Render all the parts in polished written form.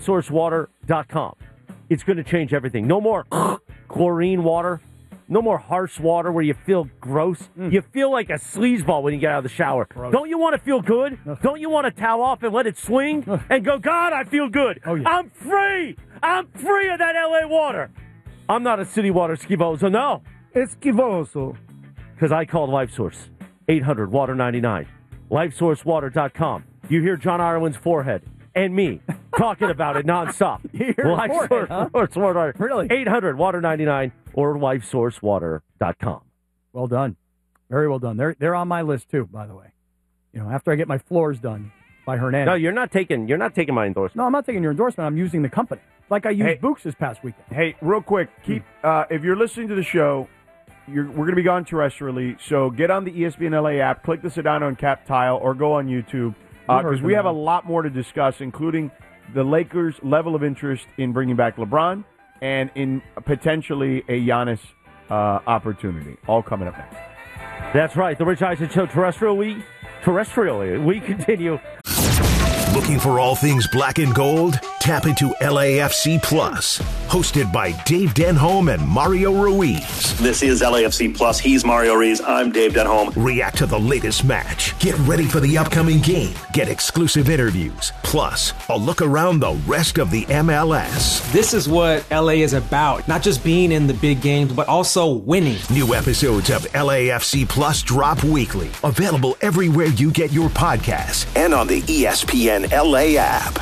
LifeSourceWater.com. It's going to change everything. No more chlorine water. No more harsh water where you feel gross. You feel like a sleazeball when you get out of the shower. Gross. Don't you want to feel good? Don't you want to towel off and let it swing and go, God, I feel good. Oh, yeah. I'm free. I'm free of that LA water. I'm not a city water schifoso, no. Esquivoso. Because I called LifeSource. 800-WATER-99. LifeSourceWater.com. You hear John Ireland's forehead and me talking about it nonstop. You hear the forehead, huh? Really? 800-WATER-99 or LifeSourceWater.com. Well done. Very well done. They're on my list, too, by the way. You know, after I get my floors done by Hernandez. No, you're not taking my endorsement. No, I'm not taking your endorsement. I'm using the company. Like I used Books this past weekend. Hey, real quick, keep if you're listening to the show, we're going to be gone terrestrially, so get on the ESPN LA app, click the Sedano and Cap tile, or go on YouTube, because we have a lot more to discuss, including the Lakers' level of interest in bringing back LeBron and in potentially a Giannis opportunity. All coming up next. That's right. The Rich Eisen Show terrestrially, we continue. Looking for all things black and gold? Tap into LAFC Plus, hosted by Dave Denholm and Mario Ruiz. This is LAFC Plus. He's Mario Ruiz. I'm Dave Denholm. React to the latest match. Get ready for the upcoming game. Get exclusive interviews. Plus, a look around the rest of the MLS. This is what LA is about. Not just being in the big games, but also winning. New episodes of LAFC Plus drop weekly. Available everywhere you get your podcasts and on the ESPN LA app.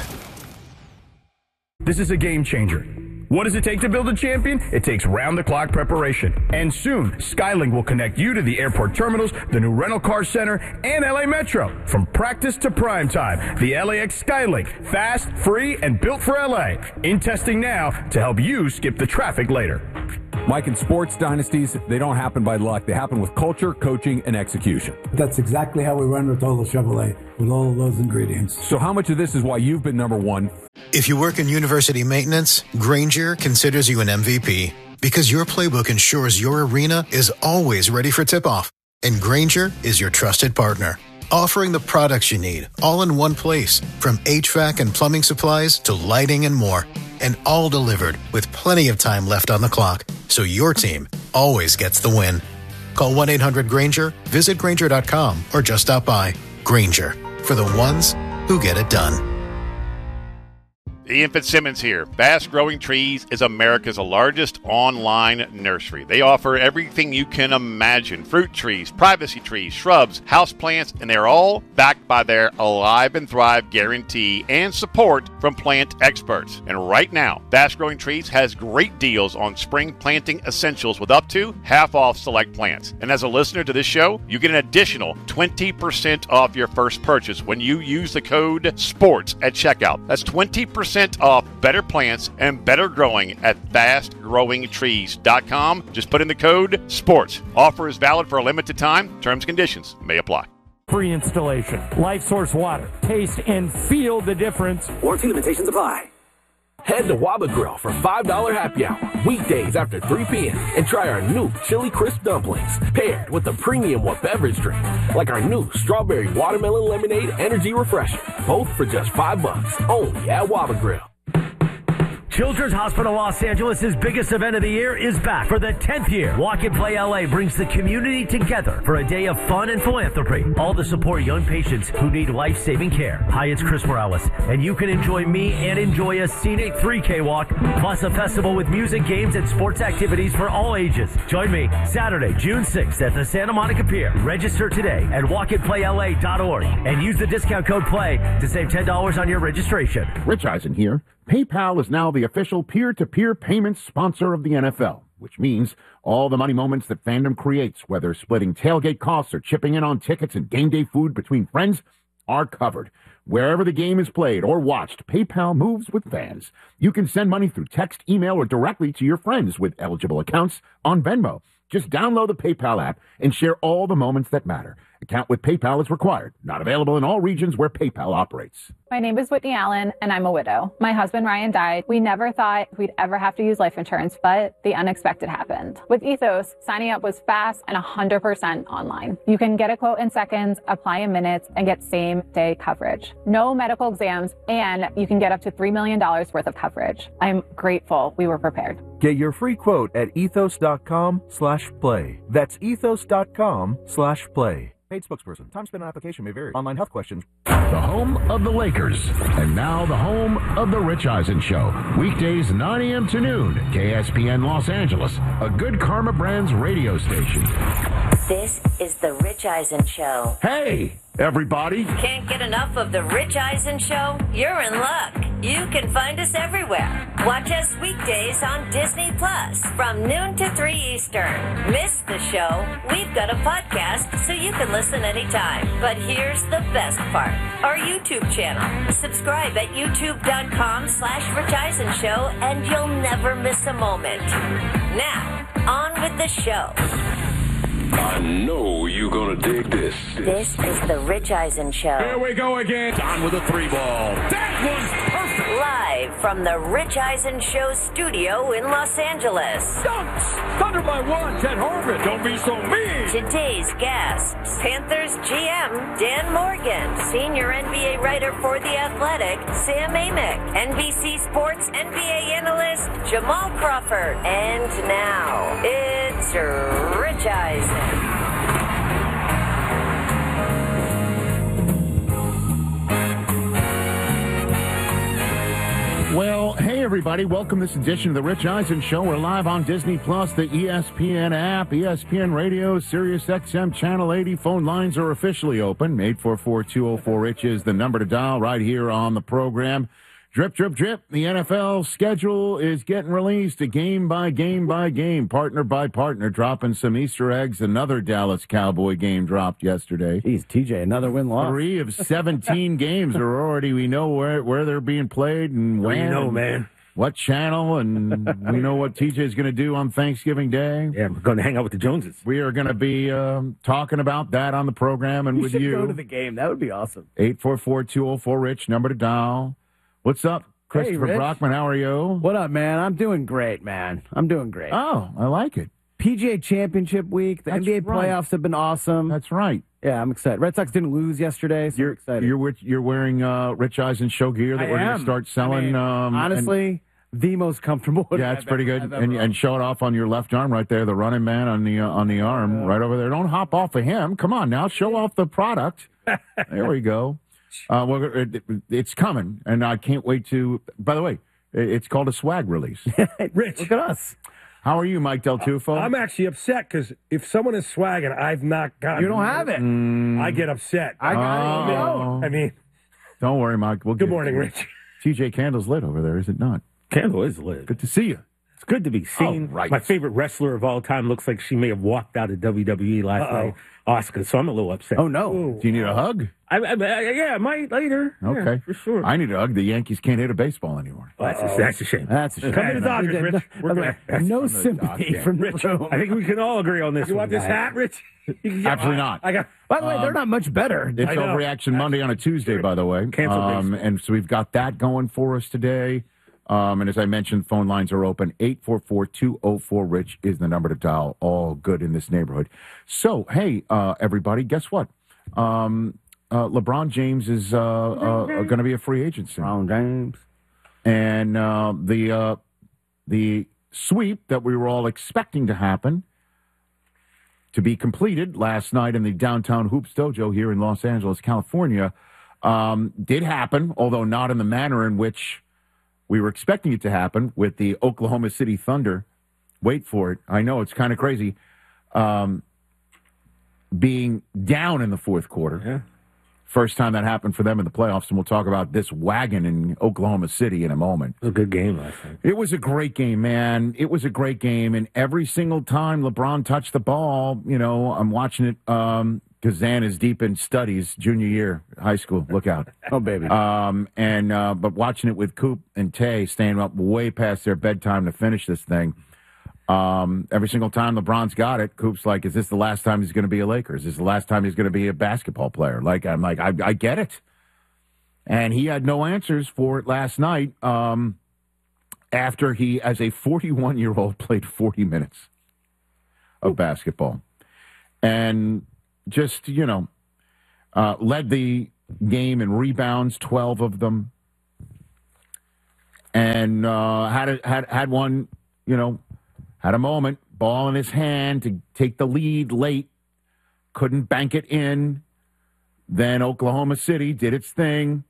This is a game changer. What does it take to build a champion? It takes round-the-clock preparation. And soon, Skylink will connect you to the airport terminals, the new rental car center, and LA Metro. From practice to prime time, the LAX Skylink. Fast, free, and built for LA. In testing now to help you skip the traffic later. Mike, in sports dynasties, they don't happen by luck. They happen with culture, coaching, and execution. That's exactly how we run with Total Chevrolet, with all of those ingredients. So how much of this is why you've been number one? If you work in university maintenance, Grainger considers you an MVP because your playbook ensures your arena is always ready for tip-off. And Grainger is your trusted partner, offering the products you need all in one place, from HVAC and plumbing supplies to lighting and more. And all delivered with plenty of time left on the clock, so your team always gets the win. Call 1-800-GRAINGER, visit Grainger.com, or just stop by. Grainger, for the ones who get it done. Ian Fitzsimmons here. Fast Growing Trees is America's largest online nursery. They offer everything you can imagine. Fruit trees, privacy trees, shrubs, houseplants, and they're all backed by their Alive and Thrive guarantee and support from plant experts. And right now, Fast Growing Trees has great deals on spring planting essentials with up to half off select plants. And as a listener to this show, you get an additional 20% off your first purchase when you use the code SPORTS at checkout. That's 20% off better plants and better growing at fastgrowingtrees.com. Just put in the code SPORTS. Offer is valid for a limited time. Terms and conditions may apply. Free installation. LifeSource Water. Taste and feel the difference. Warranty limitations apply. Head to Waba Grill for $5 happy hour, weekdays after 3 p.m. and try our new Chili Crisp Dumplings, paired with a premium beverage drink, like our new Strawberry Watermelon Lemonade Energy Refresher, both for just $5, only at Waba Grill. Children's Hospital Los Angeles' biggest event of the year is back for the 10th year. Walk and Play LA brings the community together for a day of fun and philanthropy, all to support young patients who need life-saving care. Hi, it's Chris Morales, and you can enjoy me and enjoy a scenic 3K walk, plus a festival with music, games, and sports activities for all ages. Join me Saturday, June 6th at the Santa Monica Pier. Register today at walkandplayla.org and use the discount code PLAY to save $10 on your registration. Rich Eisen here. PayPal is now the official peer-to-peer payment sponsor of the NFL, which means all the money moments that fandom creates, whether splitting tailgate costs or chipping in on tickets and game day food between friends, are covered. Wherever the game is played or watched, PayPal moves with fans. You can send money through text, email, or directly to your friends with eligible accounts on Venmo. Just download the PayPal app and share all the moments that matter. Account with PayPal is required. Not available in all regions where PayPal operates. My name is Whitney Allen, and I'm a widow. My husband, Ryan, died. We never thought we'd ever have to use life insurance, but the unexpected happened. With Ethos, signing up was fast and 100% online. You can get a quote in seconds, apply in minutes, and get same-day coverage. No medical exams, and you can get up to $3 million worth of coverage. I'm grateful we were prepared. Get your free quote at ethos.com/play. That's ethos.com/play. Paid spokesperson. Time spent on application may vary. Online health questions. The home of the Lakers. And now the home of the Rich Eisen Show. Weekdays 9 a.m. to noon. KSPN Los Angeles. A Good Karma Brands radio station. This is the Rich Eisen Show. Hey, everybody. Can't get enough of the Rich Eisen Show? You're in luck. You can find us everywhere. Watch us weekdays on Disney Plus from noon to 3 Eastern. Miss the show? We've got a podcast so you can listen anytime. But here's the best part. Our YouTube channel. Subscribe at youtube.com/Rich Eisen Show and you'll never miss a moment. Now, on with the show. I know you're gonna dig this. This is the Rich Eisen Show. Here we go again. Don with a 3-ball. That one's perfect. Live from the Rich Eisen Show studio in Los Angeles. Dunks. Thunder by 1. Ted Horvath. Don't be so mean. Today's guests: Panthers GM Dan Morgan, senior NBA writer for The Athletic Sam Amick, NBC Sports NBA analyst Jamal Crawford, and now it's Rich Eisen. Well, hey everybody, welcome to this edition of the Rich Eisen Show. We're live on Disney Plus, the ESPN app, ESPN Radio, Sirius XM Channel 80. Phone lines are officially open. 844-204-RICH is the number to dial right here on the program. Drip, drip, drip. The NFL schedule is getting released game by game by game, partner by partner, dropping some Easter eggs. Another Dallas Cowboy game dropped yesterday. Jeez, TJ, another win-loss. 3 of 17 games are already, we know where they're being played and when. You know, man. What channel, and we know what TJ's going to do on Thanksgiving Day. Yeah, we're going to hang out with the Joneses. We are going to be talking about that on the program and we with should you. Go to the game. That would be awesome. 844-204-RICH, number to dial. What's up, Christopher Brockman? How are you? What up, man? I'm doing great, man. I'm doing great. Oh, I like it. PGA Championship week. The NBA playoffs have been awesome. That's right. Yeah, I'm excited. Red Sox didn't lose yesterday, so I'm excited. You're wearing Rich Eisen Show gear that we're going to start selling. Honestly, the most comfortable. Yeah, it's pretty good. And show it off on your left arm right there, the running man on the arm right over there. Don't hop off of him. Come on now, show off the product. There we go. Well, it's coming, and I can't wait to. By the way, it's called a swag release. Rich, look at us. How are you, Mike Del Tufo? I'm actually upset because if someone is swagging, I've not gotten. You don't have it. I get upset. I got it. I mean, don't worry, Mike. Good morning, Rich. TJ Candle's lit over there, is it not? Candle is lit. Good to see you. It's good to be seen. Oh, right. My favorite wrestler of all time looks like she may have walked out of WWE last night, Oscar. So I'm a little upset. Oh no! Ooh. Do you need a hug? Yeah, I might later. Okay, yeah, for sure. I need a hug. The Yankees can't hit a baseball anymore. Oh, that's a shame. That's a shame. Come to the Dodgers, Rich. No sympathy from Rich. room. I think we can all agree on this. You want this hat, Rich? Absolutely not. By the way, they're not much better. It's Overreaction Monday on a Tuesday, by the way. And so we've got that going for us today. And as I mentioned, phone lines are open. 844-204-RICH is the number to dial. All good in this neighborhood. So, hey, everybody, guess what? LeBron James is going to be a free agent soon. LeBron James. And the sweep that we were all expecting to happen to be completed last night in the Downtown Hoops Dojo here in Los Angeles, California, did happen, although not in the manner in which we were expecting it to happen with the Oklahoma City Thunder. Wait for it. I know, it's kind of crazy. Being down in the fourth quarter. Yeah. First time that happened for them in the playoffs, and we'll talk about this wagon in Oklahoma City in a moment. It was a good game last night. It was a great game, man. It was a great game, and every single time LeBron touched the ball, you know, I'm watching it because Zan is deep in studies, junior year, high school. Look out. Oh, baby. But watching it with Coop and Tay staying up way past their bedtime to finish this thing, Every single time LeBron's got it, Coop's like, is this the last time he's going to be a Laker? Is this the last time he's going to be a basketball player? I'm like, I get it. And he had no answers for it last night after he, as a 41-year-old, played 40 minutes of basketball. And just, led the game in rebounds, 12 of them. And had one, had a moment, ball in his hand to take the lead late, couldn't bank it in. Then Oklahoma City did its thing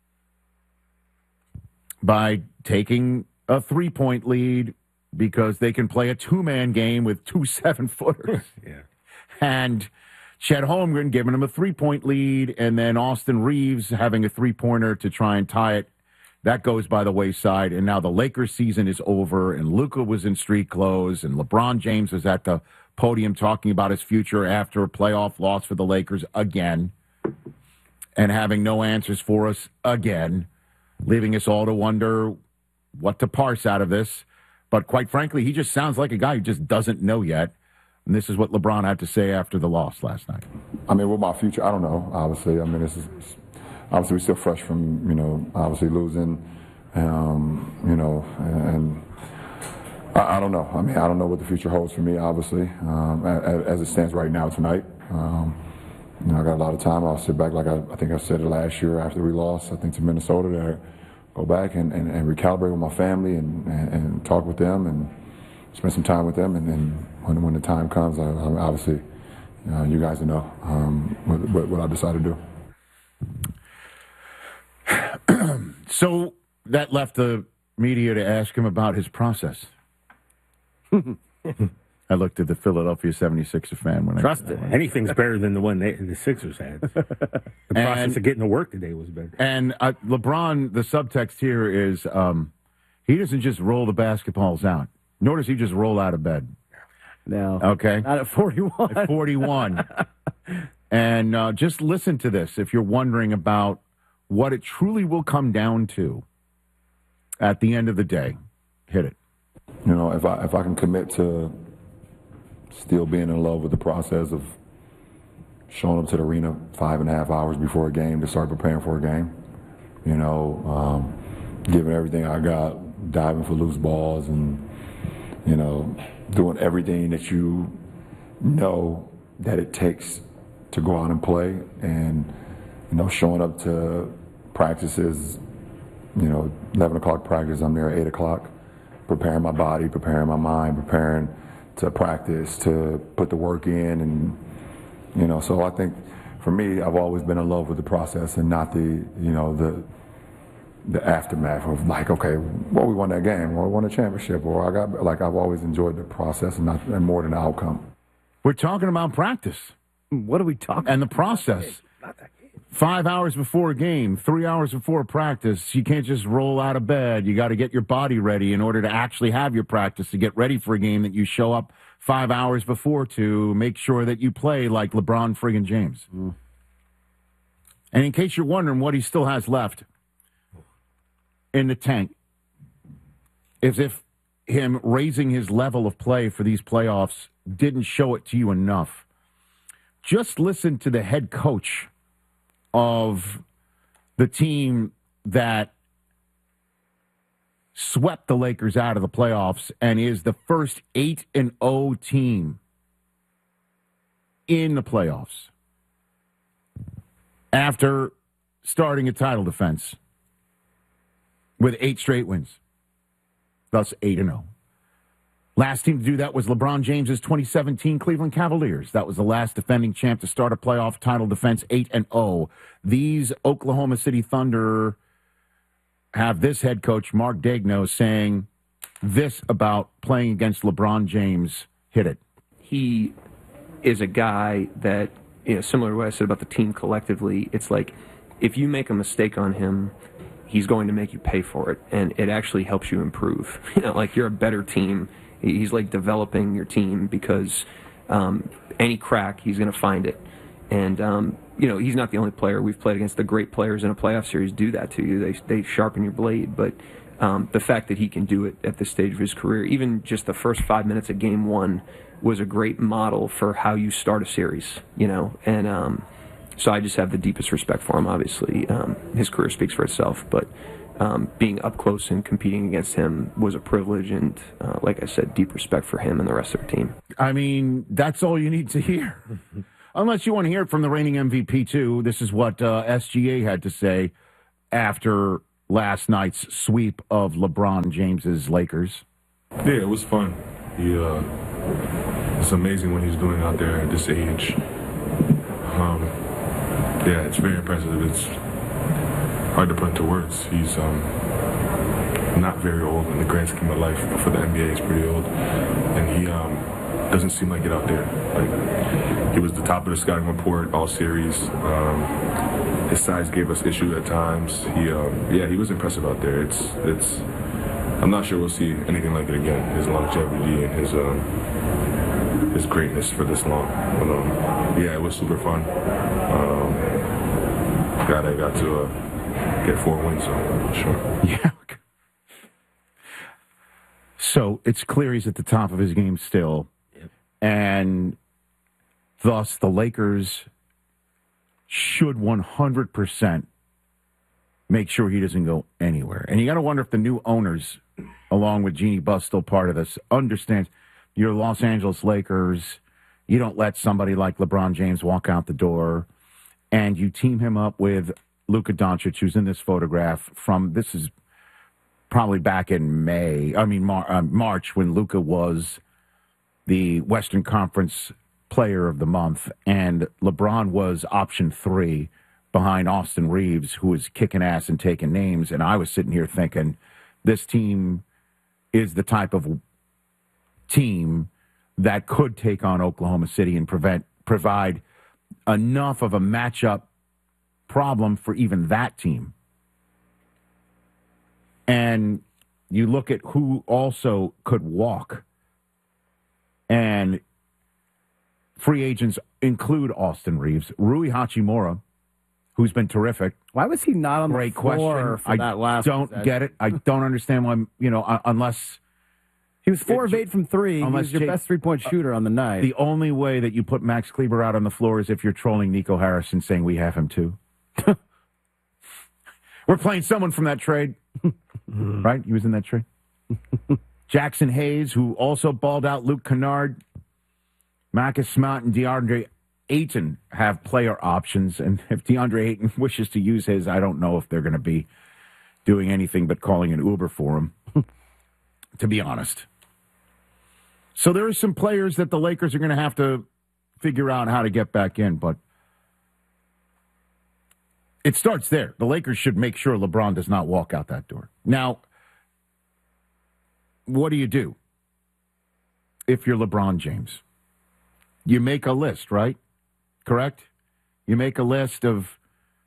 by taking a 3-point lead because they can play a 2-man game with 2 7-footers. Yeah. And Chet Holmgren giving him a 3-point lead, and then Austin Reeves having a 3-pointer to try and tie it. That goes by the wayside, and now the Lakers season is over, and Luka was in street clothes, and LeBron James was at the podium talking about his future after a playoff loss for the Lakers again, and having no answers for us again, leaving us all to wonder what to parse out of this. But quite frankly, he just sounds like a guy who just doesn't know yet, and this is what LeBron had to say after the loss last night. I mean, with my future, I don't know, obviously. I mean, this is... Obviously, we're still fresh from, obviously losing, and I don't know. I mean, I don't know what the future holds for me, obviously, as it stands right now tonight. I got a lot of time. I'll sit back, like I think I said it last year after we lost, I think, to Minnesota, to go back and recalibrate with my family and talk with them and spend some time with them. And then when the time comes, obviously, you guys will know what I decide to do. So that left the media to ask him about his process. I looked at the Philadelphia 76er fan when Trust it. Anything's better than the one the Sixers had. The process of getting to work today was better. And LeBron, the subtext here is he doesn't just roll the basketballs out, nor does he just roll out of bed. No. Okay? Not at 41. At 41. And just listen to this if you're wondering about what it truly will come down to at the end of the day. Hit it. If I can commit to still being in love with the process of showing up to the arena 5.5 hours before a game to start preparing for a game, giving everything I got, diving for loose balls and, doing everything that you know that it takes to go out and play, and showing up to practices, 11 o'clock practice, I'm there at 8 o'clock, preparing my body, preparing my mind, preparing to practice, to put the work in. And, so I think for me, I've always been in love with the process and not the aftermath of like, okay, well, we won that game, or we won a championship, or I've always enjoyed the process and more than the outcome. We're talking about practice. What are we talking and the process. 5 hours before a game, 3 hours before practice, you can't just roll out of bed. You got to get your body ready in order to actually have your practice, to get ready for a game that you show up 5 hours before to make sure that you play like LeBron friggin' James. And in case you're wondering what he still has left in the tank, is if him raising his level of play for these playoffs didn't show it to you enough, just listen to the head coach of the team that swept the Lakers out of the playoffs and is the first 8-0 team in the playoffs after starting a title defense with 8 straight wins, thus 8-0. Last team to do that was LeBron James's 2017 Cleveland Cavaliers. That was the last defending champ to start a playoff title defense, 8-0. These Oklahoma City Thunder have this head coach, Mark Daigneault, saying this about playing against LeBron James. Hit it. He is a guy that, similar to what I said about the team collectively, it's like if you make a mistake on him, he's going to make you pay for it, and it actually helps you improve. Like you're a better team. He's like developing your team because any crack, he's going to find it. And, he's not the only player. We've played against the great players in a playoff series do that to you. They sharpen your blade. But the fact that he can do it at this stage of his career, even just the first 5 minutes of Game 1, was a great model for how you start a series, and so I just have the deepest respect for him. Obviously, his career speaks for itself, but being up close and competing against him was a privilege, and like I said, deep respect for him and the rest of the team. I mean, that's all you need to hear. Unless you want to hear it from the reigning MVP, too. This is what SGA had to say after last night's sweep of LeBron James's Lakers. Yeah, it was fun. It's amazing what he's doing out there at this age. Yeah, it's very impressive. It's hard to put into words. He's not very old in the grand scheme of life, but for the NBA, he's pretty old. And he doesn't seem like it out there. Like, he was the top of the scouting report all series. His size gave us issue at times. He was impressive out there. It's. I'm not sure we'll see anything like it again. His longevity and his greatness for this long. But it was super fun. Glad I got to get 4 wins, so sure. Yeah. So it's clear he's at the top of his game still, and thus the Lakers should 100% make sure he doesn't go anywhere. And you got to wonder if the new owners, along with Jeannie Buss, still part of this, understands you're Los Angeles Lakers. You don't let somebody like LeBron James walk out the door, and you team him up with Luka Doncic, who's in this photograph this is probably back in March, when Luka was the Western Conference Player of the Month, and LeBron was option 3 behind Austin Reeves, who was kicking ass and taking names. And I was sitting here thinking, this team is the type of team that could take on Oklahoma City and provide enough of a matchup problem for even that team. And you look at who also could walk, and free agents include Austin Reeves, Rui Hachimura, who's been terrific. Why was he not on Great the floor question. for that last I don't get it. I don't understand why, unless... He was 4 of 8 from 3. He was your best three-point shooter on the night. The only way that you put Max Kleber out on the floor is if you're trolling Nico Harrison, saying we have him too. We're playing someone from that trade. Right? He was in that trade. Jackson Hayes, who also balled out Luke Kennard. Marcus Smart and DeAndre Ayton have player options. And if DeAndre Ayton wishes to use his, I don't know if they're going to be doing anything but calling an Uber for him, to be honest. So there are some players that the Lakers are going to have to figure out how to get back in, but it starts there. The Lakers should make sure LeBron does not walk out that door. Now, what do you do if you're LeBron James? You make a list, right? Correct? You make a list of,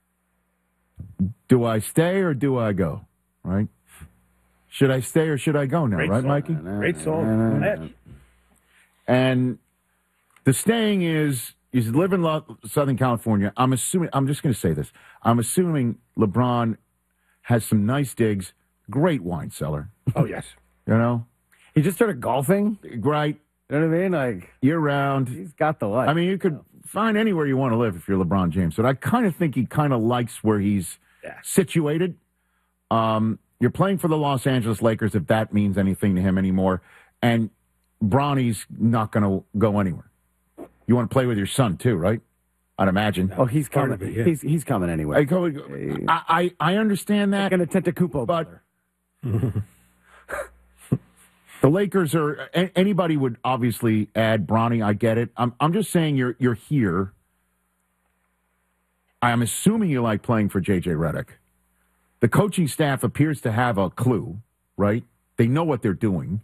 do I stay or do I go? Right? Should I stay or should I go now? Great right, song. Mikey? Great song. And the staying is live in Southern California. I'm just going to say this. I'm assuming LeBron has some nice digs, great wine cellar. Oh, yes. You know? He just started golfing? Right. You know what I mean? Like, year round. He's got the life. I mean, you could find anywhere you want to live if you're LeBron James. But I kind of think he kind of likes where he's situated. You're playing for the Los Angeles Lakers, if that means anything to him anymore. And Bronny's not going to go anywhere. You want to play with your son, too, right? I'd imagine. Oh, he's coming. He's coming anyway. I understand that. Like an Antetokounmpo, but the Lakers are. Anybody would obviously add Bronny. I get it. I'm just saying you're here. I'm assuming you like playing for J.J. Redick. The coaching staff appears to have a clue, right? They know what they're doing.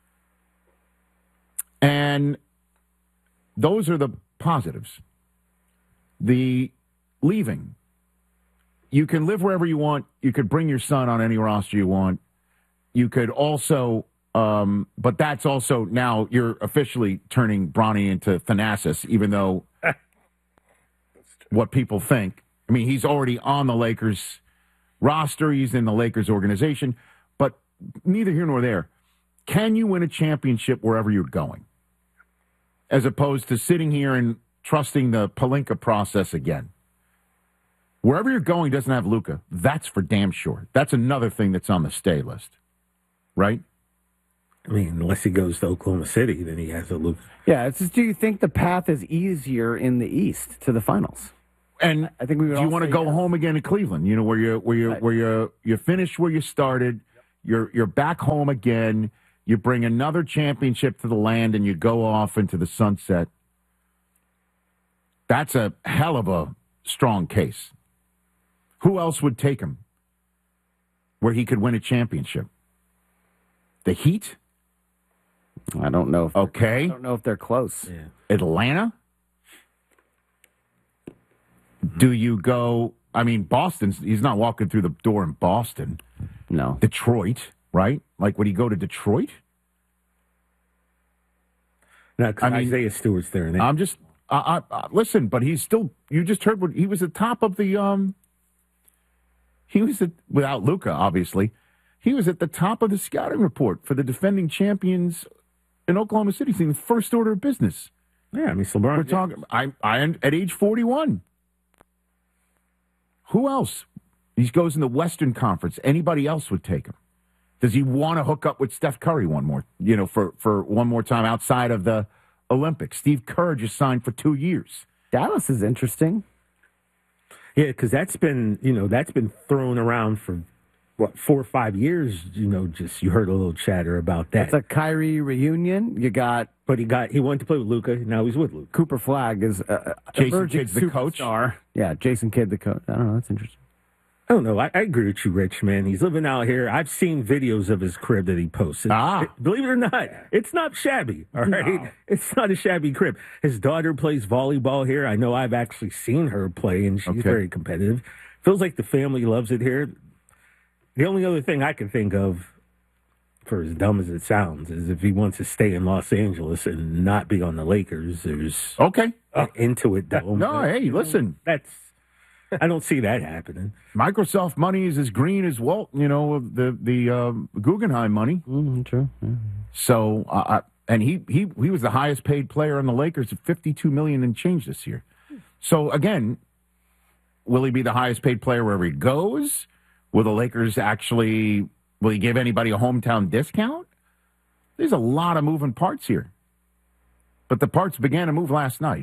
And those are the positives. The leaving. You can live wherever you want. You could bring your son on any roster you want. You could also, but that's also now you're officially turning Bronny into Thanasis, even though what people think. I mean, he's already on the Lakers roster. He's in the Lakers organization. But neither here nor there. Can you win a championship wherever you're going? As opposed to sitting here and trusting the Pelinka process again. Wherever you're going doesn't have Luka. That's for damn sure. That's another thing that's on the stay list. Right? I mean, unless he goes to Oklahoma City, then he has a Luka. Yeah, it's just, do you think the path is easier in the East to the finals? And I think we would. Do you want to go home again to Cleveland? You know, where you finish where you started. You're back home again. You bring another championship to the land, and you go off into the sunset. That's a hell of a strong case. Who else would take him where he could win a championship? The Heat? I don't know. Okay. I don't know if they're close. Yeah. Atlanta? Do you go... I mean, he's not walking through the door in Boston. No. Detroit, right? Like, would he go to Detroit? No, because Isaiah Stewart's there. I'm just... listen, but he's still... You just heard what... He was at top of the... He was without Luka, obviously. He was at the top of the scouting report for the defending champions in Oklahoma City. He's in the first order of business. Yeah, I mean, LeBron. We're talking. I at age 41. Who else? He goes in the Western Conference. Anybody else would take him? Does he want to hook up with Steph Curry for one more time outside of the Olympics? Steve Kerr just signed for 2 years. Dallas is interesting. Yeah, because that's been thrown around for, 4 or 5 years. You heard a little chatter about that. It's a Kyrie reunion. But he wanted to play with Luka. Now he's with Luka. Cooper Flagg is Jason Kidd's the coach. Yeah, Jason Kidd the coach. I don't know. That's interesting. I don't know. I agree with you, Rich, man. He's living out here. I've seen videos of his crib that he posted. Believe it or not, it's not shabby, all right? No. It's not a shabby crib. His daughter plays volleyball here. I know I've actually seen her play, and she's very competitive. Feels like the family loves it here. The only other thing I can think of, for as dumb as it sounds, is if he wants to stay in Los Angeles and not be on the Lakers. There's into it, though. No, hey, listen. I don't see that happening. Microsoft money is as green as Walt, the Guggenheim money. True. Yeah. So, and he was the highest paid player on the Lakers at $52 million and change this year. So again, will he be the highest paid player wherever he goes? Will the Lakers will he give anybody a hometown discount? There's a lot of moving parts here. But the parts began to move last night.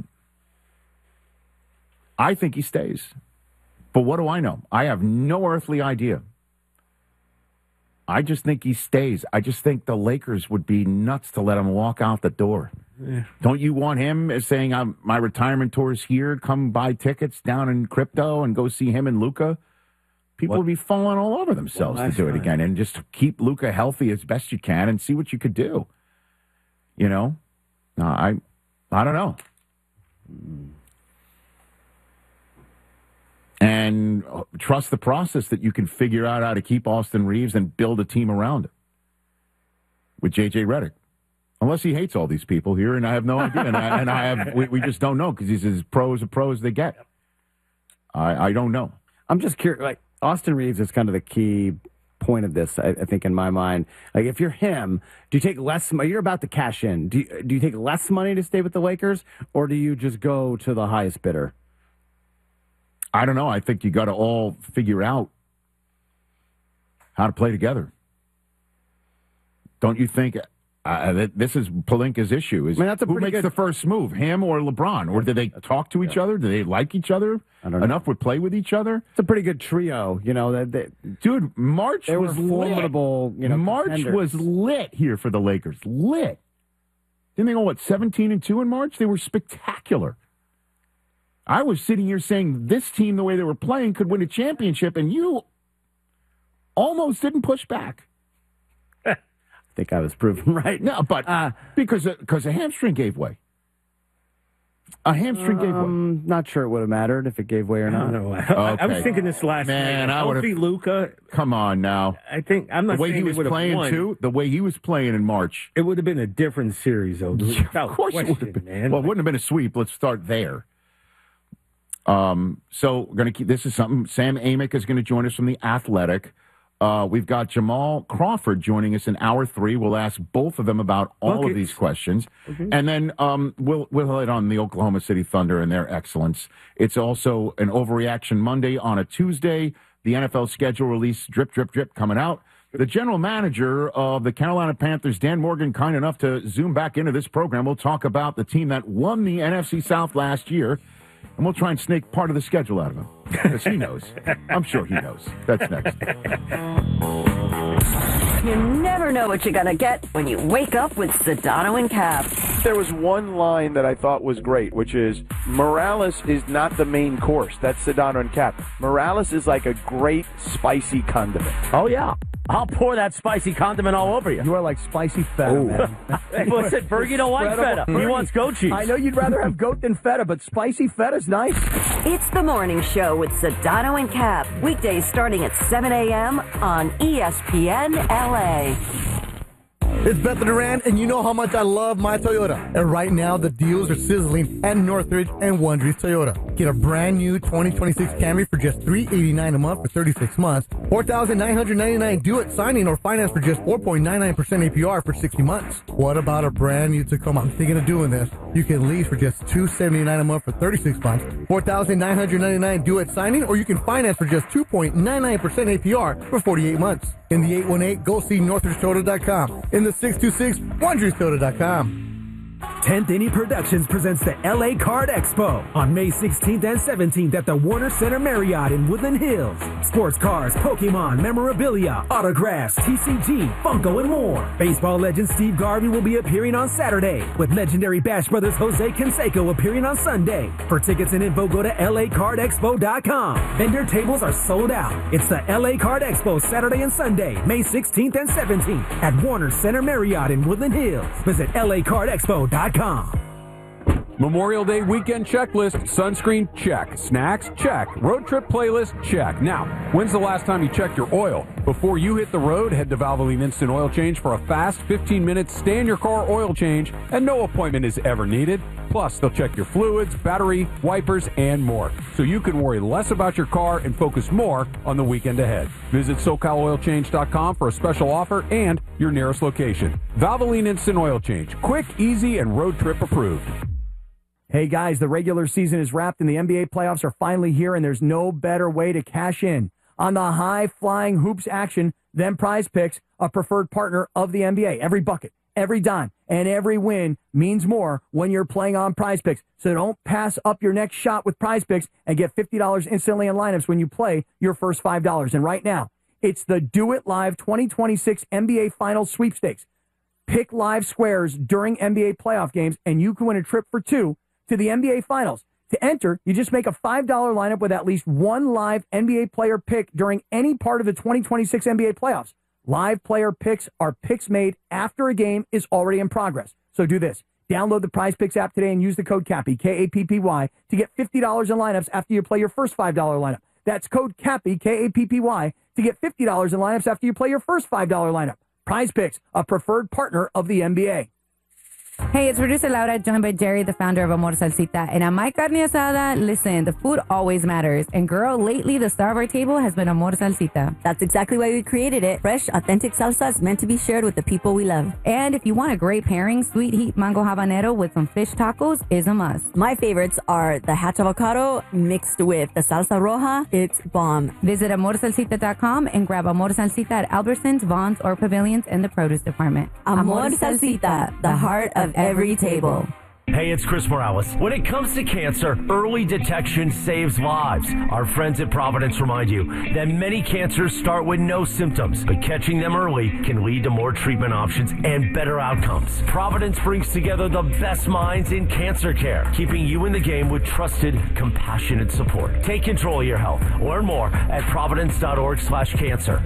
I think he stays. But what do I know? I have no earthly idea. I just think he stays. I just think the Lakers would be nuts to let him walk out the door. Yeah. Don't you want him as saying, my retirement tour is here, come buy tickets down in crypto and go see him and Luka? People would be falling all over themselves to do it again, and just keep Luka healthy as best you can and see what you could do. I don't know. And trust the process that you can figure out how to keep Austin Reeves and build a team around him with J.J. Redick. Unless he hates all these people here, and I have no idea. We just don't know because he's as pro as they get. I don't know. I'm just curious. Like, Austin Reeves is kind of the key point of this, I think, in my mind. Like, if you're him, do you take less money? You're about to cash in. Do you take less money to stay with the Lakers, or do you just go to the highest bidder? I don't know. I think you got to all figure out how to play together. Don't you think this is Pelinka's issue? Who makes the first move, him or LeBron? Or do they talk to each other? Do they like each other enough? Would play with each other? It's a pretty good trio, Dude, March was formidable. Lit. March was lit here for the Lakers. Lit. Didn't they go 17-2 in March? They were spectacular. I was sitting here saying this team, the way they were playing, could win a championship, and you almost didn't push back. I think I was proven right. No, but because a hamstring gave way. A hamstring gave way. Not sure it would have mattered if it gave way or not. No, I was thinking this last night. I would have. Luka. Come on now. I think I'm not the way saying he was playing too. The way he was playing in March, it would have been a different series, though. Of course, it would have been. Man. Well, it wouldn't have been a sweep. Let's start there. So we're going to keep. This is something. Sam Amick is going to join us from The Athletic. We've got Jamal Crawford joining us in hour 3. We'll ask both of them about all of these questions. Okay. And then we'll hit on the Oklahoma City Thunder and their excellence. It's also an Overreaction Monday on a Tuesday. The NFL schedule release, drip, drip, drip, coming out. The general manager of the Carolina Panthers, Dan Morgan, kind enough to zoom back into this program. We'll talk about the team that won the NFC South last year, and we'll try and snake part of the schedule out of him. Because he knows. I'm sure he knows. That's next. You never know what you're going to get when you wake up with Sedano and Cap. There was one line that I thought was great, which is, Morales is not the main course. That's Sedano and Cap. Morales is like a great spicy condiment. Oh, yeah. I'll pour that spicy condiment all over you. You are like spicy feta, man. People said Fergie don't like feta. He wants goat cheese. I know you'd rather have goat than feta, but spicy feta's nice. It's the morning show with Sedano and Cap. Weekdays starting at 7 a.m. on ESPN LA. It's Beth Duran, and you know how much I love my Toyota. And right now, the deals are sizzling at Northridge and Wondre's Toyota. Get a brand new 2026 Camry for just $389 a month for 36 months, $4,999 due at signing, or finance for just 4.99% APR for 60 months. What about a brand new Tacoma? I'm thinking of doing this. You can lease for just $279 a month for 36 months, $4,999 due at signing, or you can finance for just 2.99% APR for 48 months. In the 818, go see NorthridgeToyota.com. In the 626, WondrersToyota.com. 10th Inning Productions presents the LA Card Expo on May 16th and 17th at the Warner Center Marriott in Woodland Hills. Sports cars, Pokemon, memorabilia, autographs, TCG, Funko, and more. Baseball legend Steve Garvey will be appearing on Saturday, with legendary Bash Brothers Jose Canseco appearing on Sunday. For tickets and info, go to LACardExpo.com. Vendor tables are sold out. It's the LA Card Expo Saturday and Sunday, May 16th and 17th at Warner Center Marriott in Woodland Hills. Visit LACardExpo.com. Memorial Day weekend checklist. Sunscreen, check. Snacks, check. Road trip playlist, check. Now, when's the last time you checked your oil? Before you hit the road, head to Valvoline Instant Oil Change for a fast 15-minute stay-in-your-car oil change, and no appointment is ever needed. Plus, they'll check your fluids, battery, wipers, and more, so you can worry less about your car and focus more on the weekend ahead. Visit SoCalOilChange.com for a special offer and your nearest location. Valvoline Instant Oil Change. Quick, easy, and road trip approved. Hey guys, the regular season is wrapped and the NBA playoffs are finally here, and there's no better way to cash in on the high-flying hoops action than Prize Picks, a preferred partner of the NBA. Every bucket, every dime, and every win means more when you're playing on Prize Picks. So don't pass up your next shot with Prize Picks and get $50 instantly in lineups when you play your first $5. And right now, it's the Do It Live 2026 NBA Finals Sweepstakes. Pick live squares during NBA playoff games, and you can win a trip for two to the NBA Finals. To enter, you just make a $5 lineup with at least one live NBA player pick during any part of the 2026 NBA playoffs. Live player picks are picks made after a game is already in progress. So do this. Download the Prize Picks app today and use the code CAPPY, K-A-P-P-Y, to get $50 in lineups after you play your first $5 lineup. That's code CAPPY, K-A-P-P-Y, to get $50 in lineups after you play your first $5 lineup. Prize Picks, a preferred partner of the NBA. Hey, it's producer Laura, joined by Jerry, the founder of Amor Salsita. And on my carne asada, listen, the food always matters. And girl, lately the star of our table has been Amor Salsita. That's exactly why we created it. Fresh, authentic salsa is meant to be shared with the people we love. And if you want a great pairing, sweet heat mango habanero with some fish tacos is a must. My favorites are the hatch avocado mixed with the salsa roja. It's bomb. Visit AmorSalsita.com and grab Amor Salsita at Albertsons, Vaughn's, or Pavilions in the produce department. Amor Salsita, the heart of every table. Hey, it's Chris Morales. When it comes to cancer, early detection saves lives. Our friends at Providence remind you that many cancers start with no symptoms, but catching them early can lead to more treatment options and better outcomes. Providence brings together the best minds in cancer care, keeping you in the game with trusted, compassionate support. Take control of your health. Learn more at providence.org/cancer.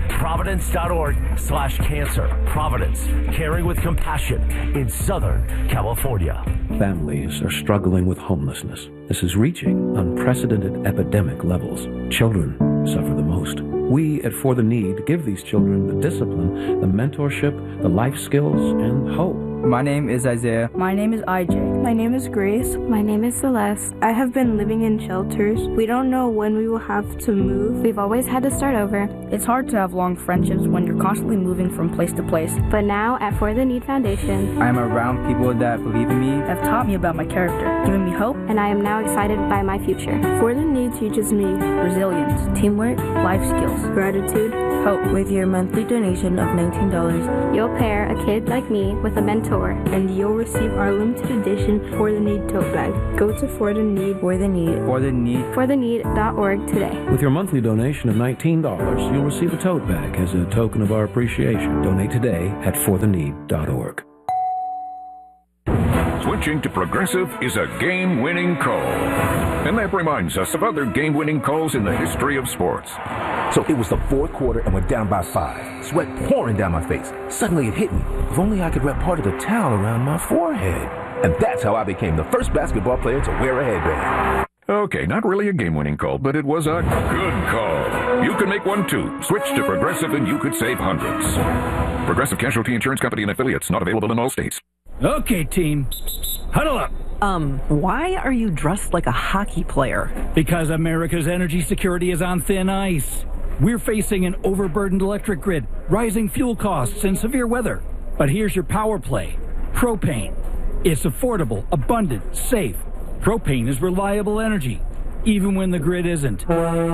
Providence.org/cancer. Providence, caring with compassion in Southern California. Families are struggling with homelessness. This is reaching unprecedented epidemic levels. Children suffer the most. We at For the Need give these children the discipline, the mentorship, the life skills, and hope My name is Isaiah. My name is IJ. My name is Grace. My name is Celeste. I have been living in shelters. We don't know when we will have to move. We've always had to start over. It's hard to have long friendships when you're constantly moving from place to place. But now at For the Need Foundation, I am around people that believe in me, have taught me about my character, given me hope, and I am now excited by my future. For the Need teaches me resilience, teamwork, life skills, gratitude, hope. With your monthly donation of $19, you'll pair a kid like me with a mentor, and you'll receive our limited edition For the Need tote bag. Go to For the Need, For the Need, fortheneed.org today. With your monthly donation of $19, you'll receive a tote bag as a token of our appreciation. Donate today at fortheneed.org. Switching to Progressive is a game-winning call. And that reminds us of other game-winning calls in the history of sports. So it was the fourth quarter and we're down by 5. Sweat pouring down my face. Suddenly it hit me. If only I could wrap part of the towel around my forehead. And that's how I became the first basketball player to wear a headband. Okay, not really a game-winning call, but it was a good call. You can make one too. Switch to Progressive and you could save hundreds. Progressive Casualty Insurance Company and affiliates, not available in all states. Okay, team. Huddle up. Why are you dressed like a hockey player? Because America's energy security is on thin ice. We're facing an overburdened electric grid, rising fuel costs, and severe weather. But here's your power play. Propane. It's affordable, abundant, safe. Propane is reliable energy, even when the grid isn't.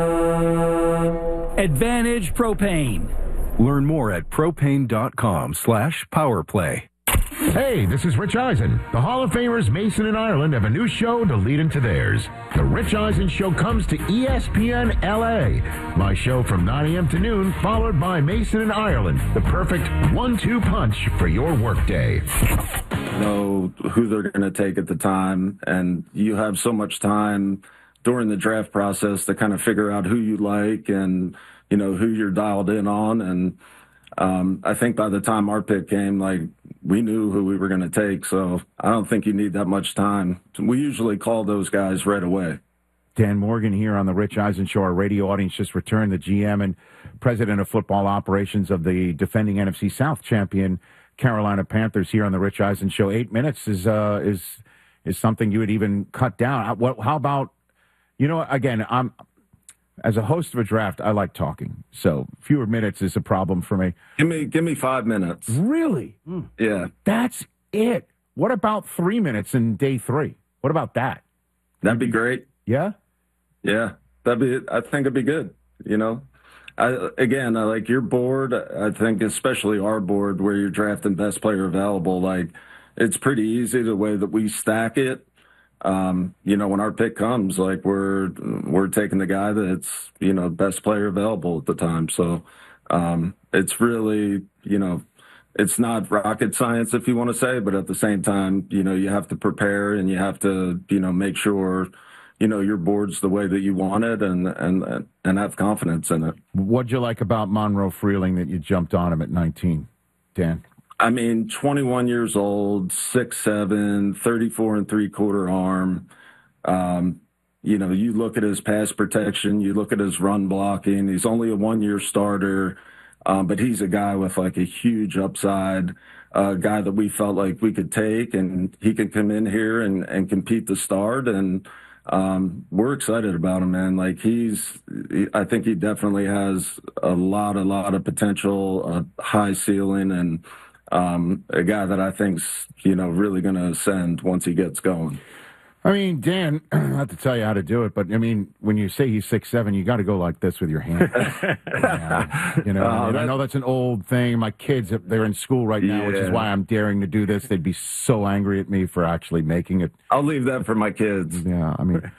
Advantage Propane. Learn more at propane.com/powerplay. Hey, this is Rich Eisen. The Hall of Famers Mason and Ireland have a new show to lead into theirs. The Rich Eisen Show comes to ESPN LA. My show from 9 a.m. to noon, followed by Mason and Ireland. The perfect 1-2 punch for your workday. Know who they're going to take at the time, and you have so much time during the draft process to kind of figure out who you like and, you know, who you're dialed in on. And I think by the time our pick came, like, we knew who we were going to take, so I don't think you need that much time. We usually call those guys right away. Dan Morgan here on the Rich Eisen Show. Our radio audience just returned. The GM and president of football operations of the defending NFC South champion Carolina Panthers here on the Rich Eisen Show. 8 minutes is something you would even cut down. How about, you know, again, as a host of a draft, I like talking, so fewer minutes is a problem for me. Give me 5 minutes. Really? Yeah. That's it. What about 3 minutes in day 3? What about that? That'd be great. Yeah? Yeah. I think it'd be good, you know? I like your board, I think especially our board where you're drafting best player available, like, it's pretty easy the way that we stack it. You know, when our pick comes, like, we're taking the guy that's, you know, best player available at the time. So it's really, you know, it's not rocket science, if you want to say, but at the same time, you know, you have to prepare and you have to, you know, make sure, you know, your board's the way that you want it and have confidence in it. What'd you like about Monroe Freeling that you jumped on him at 19, Dan? I mean, 21 years old, 6'7", 34 3/4 arm. You know, you look at his pass protection, you look at his run blocking. He's only a 1-year starter, but he's a guy with like a huge upside, a guy that we felt like we could take, and he could come in here and compete to start. And we're excited about him, man. Like, I think he definitely has a lot of potential, a high ceiling, and a guy that I think's, you know, really going to ascend once he gets going. I mean, Dan, not to tell you how to do it, but I mean, when you say he's 6'7", you got to go like this with your hand. You know, I know that's an old thing. My kids, they're in school right now, which is why I'm daring to do this. They'd be so angry at me for actually making it. I'll leave that for my kids. Yeah, I mean,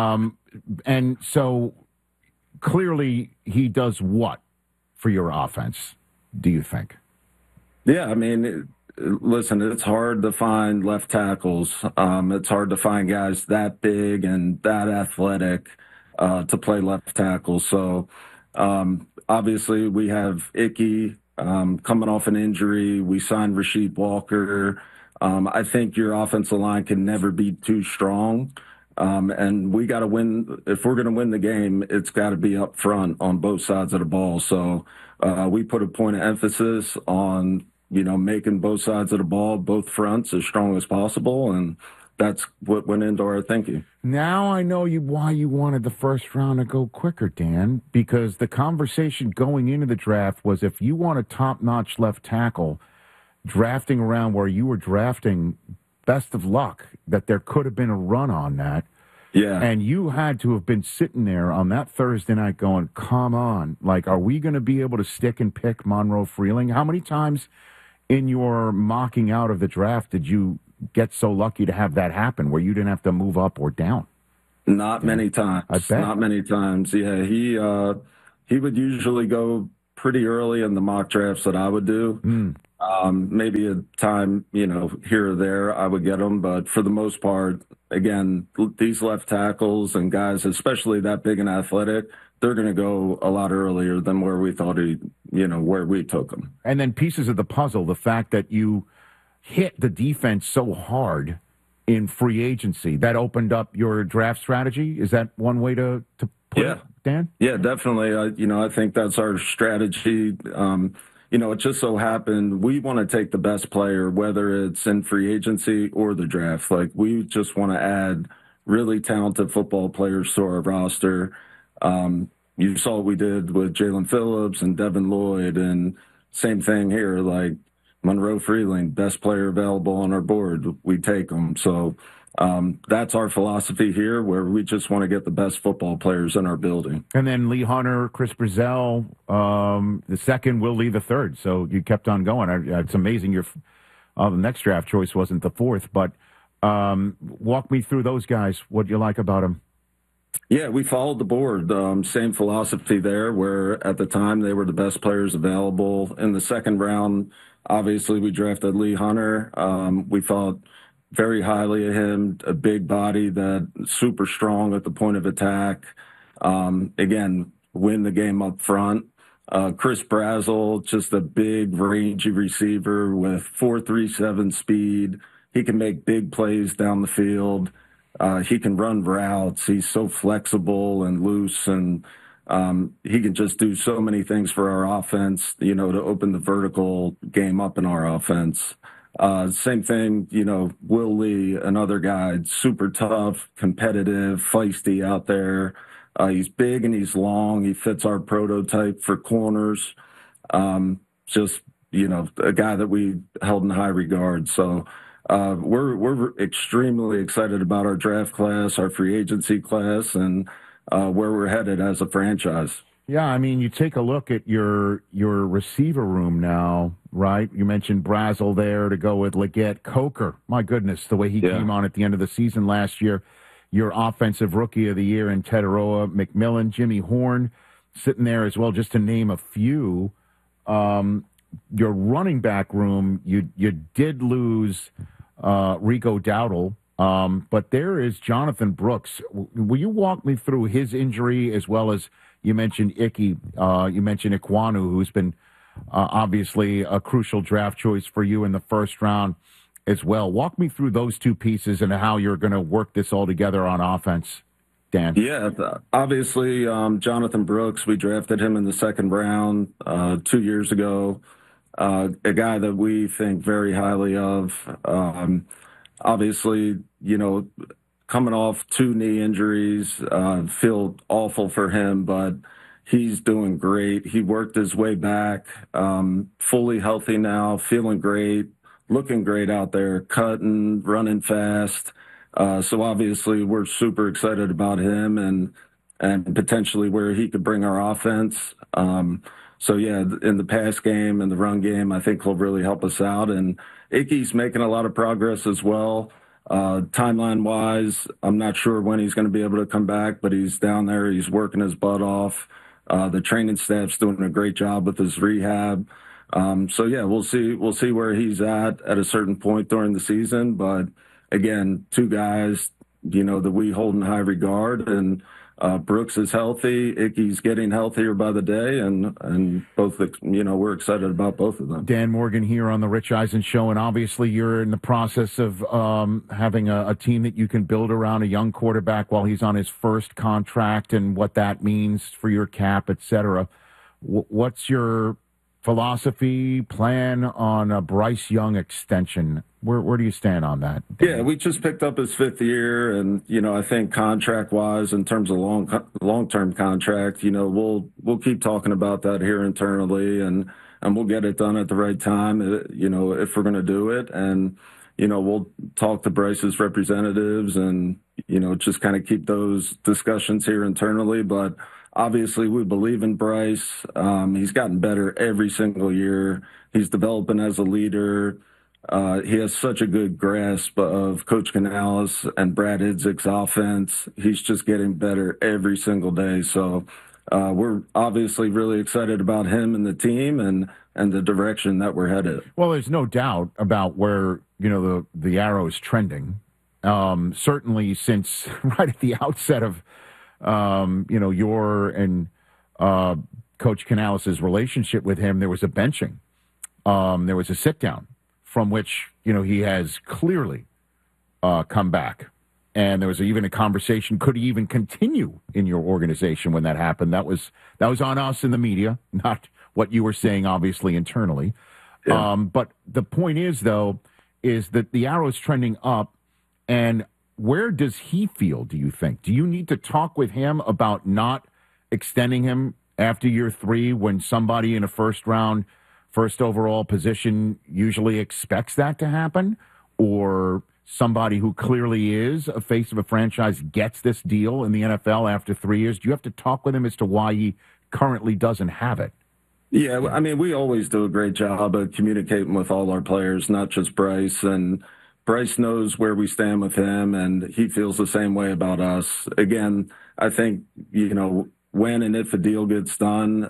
and so clearly he does what for your offense, do you think? Yeah, I mean, listen, it's hard to find left tackles. It's hard to find guys that big and that athletic to play left tackle. So, obviously, we have Ickey coming off an injury. We signed Rasheed Walker. I think your offensive line can never be too strong. And we got to win. If we're going to win the game, it's got to be up front on both sides of the ball. So we put a point of emphasis on making both sides of the ball, both fronts, as strong as possible, and that's what went into our thinking. Now I know why you wanted the first round to go quicker, Dan, because the conversation going into the draft was if you want a top-notch left tackle, drafting around where you were drafting, best of luck, that there could have been a run on that. Yeah. And you had to have been sitting there on that Thursday night going, come on, like, are we going to be able to stick and pick Monroe Freeling? How many times in your mocking out of the draft did you get so lucky to have that happen where you didn't have to move up or down? Not many times. I bet. Not many times. Yeah, he would usually go pretty early in the mock drafts that I would do. Maybe a time, here or there I would get him, but for the most part, again, these left tackles and guys, especially that big and athletic, they're going to go a lot earlier than where we thought where we took him. And then pieces of the puzzle, the fact that you hit the defense so hard in free agency, that opened up your draft strategy. Is that one way to put it, Dan? Yeah, definitely. I think that's our strategy. It just so happened we want to take the best player, whether it's in free agency or the draft. Like, we just want to add really talented football players to our roster. You saw what we did with Jalen Phillips and Devin Lloyd, and same thing here. Like, Monroe Freeling, best player available on our board, we take them. So that's our philosophy here, where we just want to get the best football players in our building. And then Lee Hunter, Chris Brazell, the second, Will Lee the third. So you kept on going. It's amazing the next draft choice wasn't the fourth. But walk me through those guys. What do you like about them? Yeah, we followed the board. Same philosophy there, where at the time they were the best players available. In the second round, obviously, we drafted Lee Hunter. We thought very highly of him, a big body that super strong at the point of attack. Again, win the game up front. Chris Brazell, just a big, rangy receiver with 4.37 speed. He can make big plays down the field. He can run routes. He's so flexible and loose, and he can just do so many things for our offense, to open the vertical game up in our offense. Same thing, Will Lee, another guy, super tough, competitive, feisty out there. He's big and he's long. He fits our prototype for corners. Just, a guy that we held in high regard. So we're extremely excited about our draft class, our free agency class, and where we're headed as a franchise. Yeah, I mean, you take a look at your receiver room now, right? You mentioned Brazell there to go with Leggett. Coker, my goodness, the way he came on at the end of the season last year. Your offensive rookie of the year in Teteroa, McMillan, Jimmy Horn, sitting there as well, just to name a few. Your running back room, you did lose Rico Dowdle, but there is Jonathan Brooks. Will you walk me through his injury, as well as you mentioned Icky, you mentioned Ikwanu, who's been obviously a crucial draft choice for you in the first round as well. Walk me through those two pieces and how you're going to work this all together on offense, Dan. Yeah, obviously, Jonathan Brooks, we drafted him in the second round 2 years ago. A guy that we think very highly of. Obviously, coming off 2 knee injuries, feel awful for him, but he's doing great. He worked his way back, fully healthy now, feeling great, looking great out there, cutting, running fast. So obviously we're super excited about him and potentially where he could bring our offense. So yeah, in the pass game and the run game, I think he'll really help us out. And Icky's making a lot of progress as well. Timeline wise, I'm not sure when he's going to be able to come back, but he's down there. He's working his butt off. The training staff's doing a great job with his rehab. So yeah, we'll see where he's at a certain point during the season. But again, 2 guys, that we hold in high regard, and Brooks is healthy. Icky's getting healthier by the day, and both, we're excited about both of them. Dan Morgan here on the Rich Eisen Show, and obviously you're in the process of having a team that you can build around a young quarterback while he's on his first contract, and what that means for your cap, et cetera. What's your philosophy, plan on a Bryce Young extension. Where do you stand on that? Yeah, we just picked up his 5th year, and I think contract-wise, in terms of long-term contract, we'll keep talking about that here internally, and we'll get it done at the right time, if we're going to do it, and we'll talk to Bryce's representatives, and just kind of keep those discussions here internally, but. Obviously, we believe in Bryce. He's gotten better every single year. He's developing as a leader. He has such a good grasp of Coach Canales and Brad Idzik's offense. He's just getting better every single day. So we're obviously really excited about him and the team and the direction that we're headed. Well, there's no doubt about where the arrow is trending. Certainly, since right at the outset of your and Coach Canales' relationship with him, there was a benching. There was a sit-down from which, he has clearly come back. And there was even a conversation, could he even continue in your organization when that happened? That was on us in the media, not what you were saying, obviously, internally. Yeah. But the point is, though, is that the arrow is trending up, and where does he feel, do you think? Do you need to talk with him about not extending him after year 3 when somebody in a first overall position usually expects that to happen? Or somebody who clearly is a face of a franchise gets this deal in the NFL after 3 years? Do you have to talk with him as to why he currently doesn't have it? Yeah, I mean, we always do a great job of communicating with all our players, not just Bryce, and Bryce knows where we stand with him, and he feels the same way about us. Again, I think, when and if a deal gets done,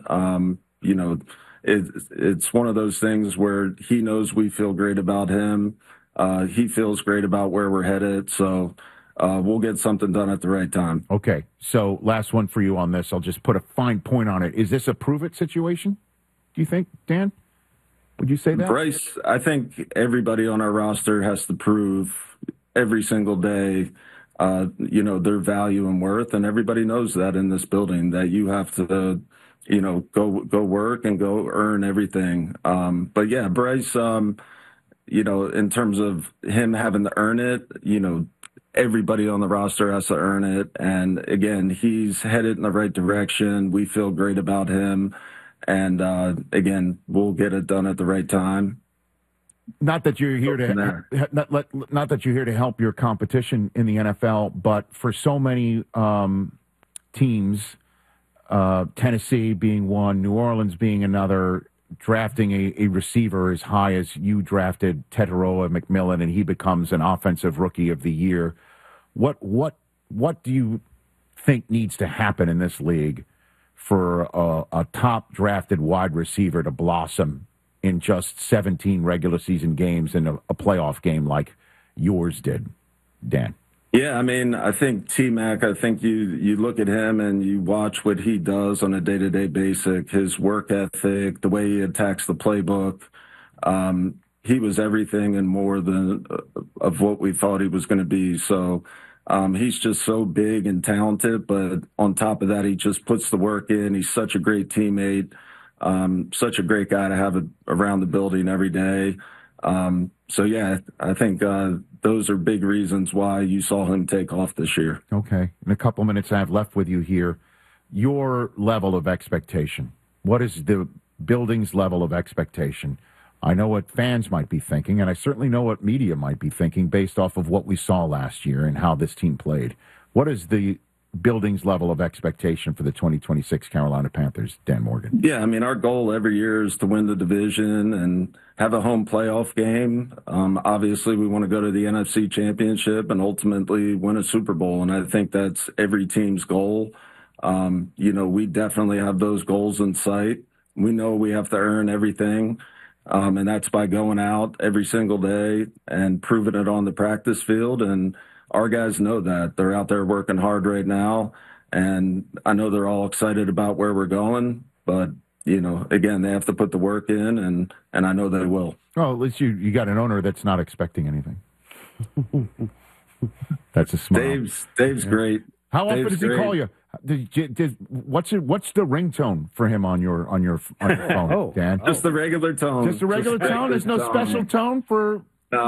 it's one of those things where he knows we feel great about him. He feels great about where we're headed. So we'll get something done at the right time. Okay. So last one for you on this. I'll just put a fine point on it. Is this a prove-it situation, do you think, Dan? Would you say that? Bryce, I think everybody on our roster has to prove every single day, their value and worth. And everybody knows that in this building, that you have to, go work and go earn everything. But yeah, Bryce, in terms of him having to earn it, everybody on the roster has to earn it. And again, he's headed in the right direction. We feel great about him. And again, we'll get it done at the right time. Not that you're here not that you're here to help your competition in the NFL, but for so many teams, Tennessee being one, New Orleans being another, drafting a receiver as high as you drafted Teteroa McMillan, and he becomes an offensive rookie of the year. What do you think needs to happen in this league for a top drafted wide receiver to blossom in just 17 regular season games and a playoff game like yours did, Dan? Yeah, I mean, I think T-Mac, I think you look at him and you watch what he does on a day-to-day basis, his work ethic, the way he attacks the playbook. He was everything and more than of what we thought he was going to be. So he's just so big and talented, but on top of that, he just puts the work in. He's such a great teammate, such a great guy to have around the building every day. So, yeah, I think those are big reasons why you saw him take off this year. Okay. In a couple minutes I have left with you here, your level of expectation. What is the building's level of expectation? I know what fans might be thinking, and I certainly know what media might be thinking based off of what we saw last year and how this team played. What is the building's level of expectation for the 2026 Carolina Panthers, Dan Morgan? Yeah, I mean, our goal every year is to win the division and have a home playoff game. Obviously, we want to go to the NFC Championship and ultimately win a Super Bowl, and I think that's every team's goal. We definitely have those goals in sight. We know we have to earn everything, and that's by going out every single day and proving it on the practice field. And our guys know that. They're out there working hard right now, and I know they're all excited about where we're going. But, again, they have to put the work in, and I know they will. Well, at least you got an owner that's not expecting anything. That's a smile. Dave's great. How often Dave's does he great. call you? What's the ringtone for him on your phone, Dan? Just the regular tone. Just a regular tone. There's no special tone for.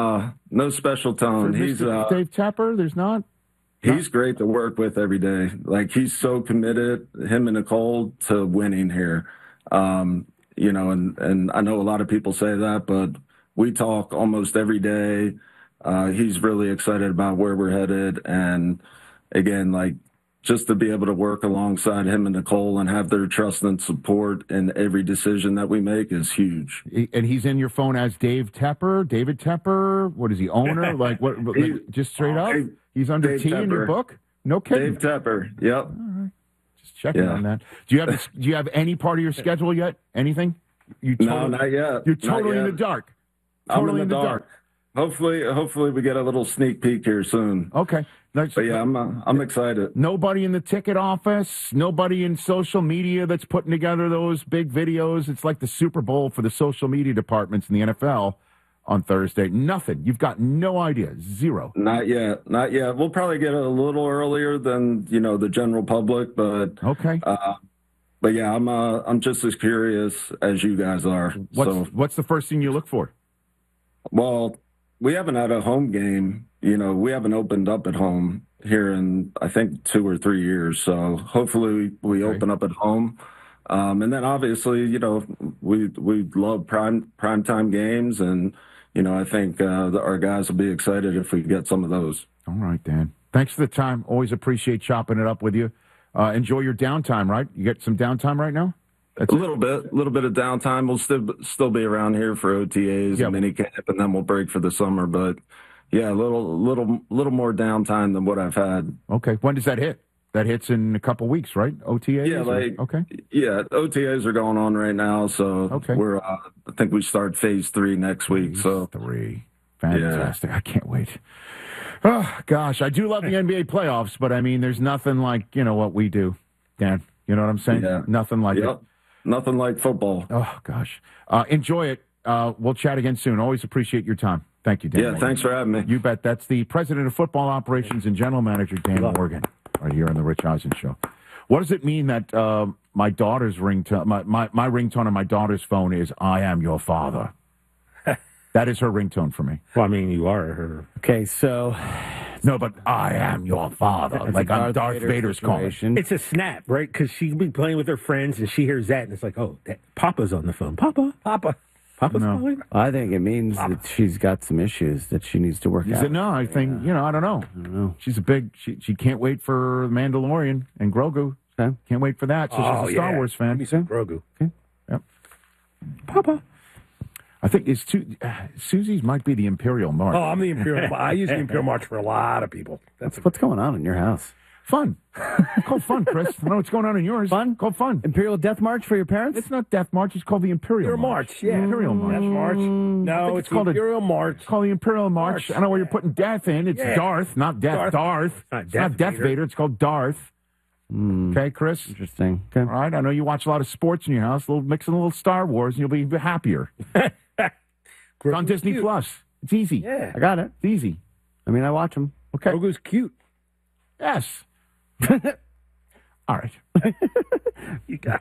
No special tone. For He's Mr. Dave Tepper. There's not. He's great to work with every day. Like, he's so committed, him and Nicole, to winning here. You know, and I know a lot of people say that, but we talk almost every day. He's really excited about where we're headed. And again, like, just to be able to work alongside him and Nicole and have their trust and support in every decision that we make is huge. And he's in your phone as David Tepper. What is he, owner? Like, what? Just straight up? He's under Dave T in your Tepper. book? No kidding. Dave Tepper. Yep. All right. Just checking on that. Do you have any part of your schedule yet? Anything? No, not yet. You're Not totally in yet. the dark. I'm Totally in the dark. Hopefully we get a little sneak peek here soon. Okay. But yeah, I'm excited. Nobody in the ticket office, nobody in social media that's putting together those big videos. It's like the Super Bowl for the social media departments in the NFL on Thursday. Nothing. You've got no idea. Zero. Not yet. We'll probably get it a little earlier than, the general public, but okay. But yeah, I'm just as curious as you guys are. What's the first thing you look for? Well, we haven't had a home game. We haven't opened up at home here in, I think, 2 or 3 years. So hopefully we open up at home. And then obviously, we love primetime games. And, I think our guys will be excited if we get some of those. All right, Dan. Thanks for the time. Always appreciate chopping it up with you. Enjoy your downtime, right? You get some downtime right now? A little bit of downtime. We'll still be around here for OTAs and minicamp, and then we'll break for the summer. But yeah, a little more downtime than what I've had. Okay, when does that hit? That hits in a couple weeks, right? OTAs? Yeah, OTAs are going on right now. So we're I think we start phase 3 next week. So 3, fantastic! I can't wait. Oh gosh, I do love the NBA playoffs, but I mean, there's nothing like what we do, Dan. You know what I'm saying? Yeah. Nothing like it. Nothing like football. Oh, gosh. Enjoy it. We'll chat again soon. Always appreciate your time. Thank you, Dan. Yeah, thanks for having me. You bet. That's the president of football operations and general manager, Dan Morgan, right here on the Rich Eisen Show. What does it mean that my daughter's ringtone, my ringtone on my daughter's phone is, I am your father? That is her ringtone for me. Well, I mean, you are her. Okay, so... No, but I am your father. Like I'm Darth Vader's calling. It's a snap, right? Because she'd be playing with her friends and she hears that and it's like, oh, Papa's on the phone. Papa's calling. I think it means that she's got some issues that she needs to work out. No, I think, I don't know. She's she can't wait for Mandalorian and Grogu. Okay. Can't wait for that. So she's a Star Wars fan. Grogu. Okay. Yep. Papa. I think Susie's might be the Imperial March. Oh, I'm the Imperial. I use the Imperial March for a lot of people. What's going on in your house? Fun. It's called fun, Chris. I don't know what's going on in yours. Fun? Called fun. Imperial Death March for your parents? It's not Death March. It's called the Imperial March. Yeah. Imperial March. Death March. No, it's called Imperial March. It's called the Imperial March. I don't know where you're putting death in. It's Darth, not Death. Darth. It's not Death Vader. It's called Darth. Okay, Chris? Interesting. Okay. All right. I know you watch a lot of sports in your house. Mix in a little Star Wars, and you'll be happier. It's on Disney Plus. It's easy. Yeah. I got it. It's easy. I mean, I watch them. Okay. Grogu's cute. Yes. All right. You guys.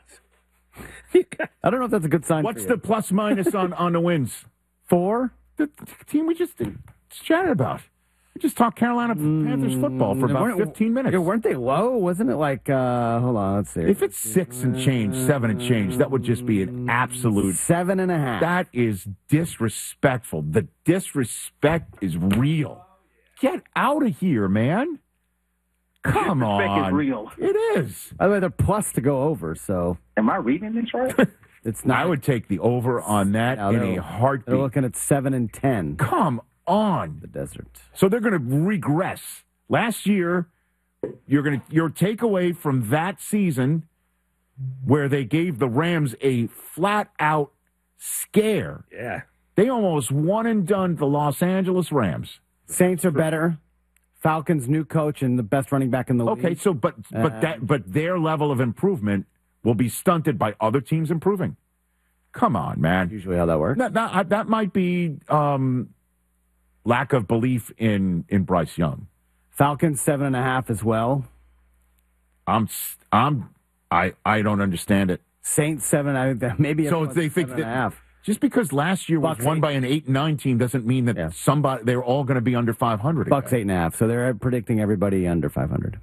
I don't know if that's a good sign. What's the plus minus on the wins? 4? The team we just chatted about. We just talked Carolina Panthers football for about 15 minutes. Weren't they low? Wasn't it like, hold on, let's see. If it's 6 and change, 7 and change, that would just be an absolute 7.5. That is disrespectful. The disrespect is real. Get out of here, man. Come on. Disrespect is real. It is. By the way, they're plus to go over, so. Am I reading this right? It's not. I would take the over on that in a heartbeat. They're looking at 7 and 10. Come on. The desert. So they're going to regress. Last year, your takeaway from that season where they gave the Rams a flat-out scare. Yeah. They almost won and done the Los Angeles Rams. Saints are better. Falcons, new coach, and the best running back in the league. Okay, so but their level of improvement will be stunted by other teams improving. Come on, man. Usually how that works. That might be lack of belief in Bryce Young. Falcons 7.5 as well. I don't understand it. Saints 7, maybe. So they think that just because last year was won by an 8-9 team doesn't mean that they're all going to be under 500. Bucks 8.5. So they're predicting everybody under 500.